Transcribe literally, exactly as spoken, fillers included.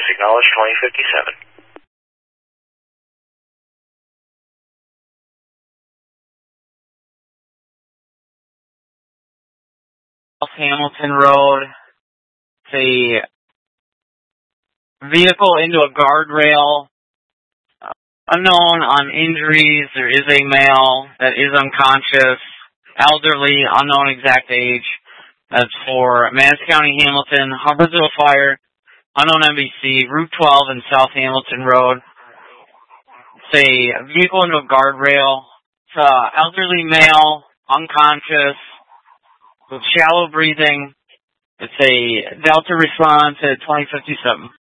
acknowledge twenty fifty-seven. South Hamilton Road. It's a vehicle into a guardrail. Uh, unknown on injuries. There is a male that is unconscious. Elderly, unknown exact age. That's for Madison County, Hamilton, Hubbardsville Fire, unknown M B C, Route twelve and South Hamilton Road. It's a vehicle into a guardrail. It's an elderly male, unconscious, with shallow breathing. It's a Delta response at twenty fifty-seven.